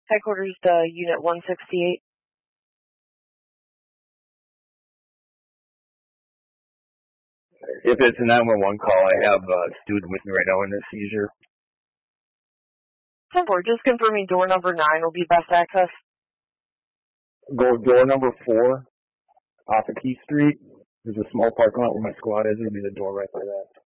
Headquarters to Unit 168. If it's a 911 call, I have a student with me right now in a seizure. 10-4, just confirming door number 9 will be best access. Go door number 4 off of Key Street. There's a small parking lot where my squad is. It'll be the door right by that.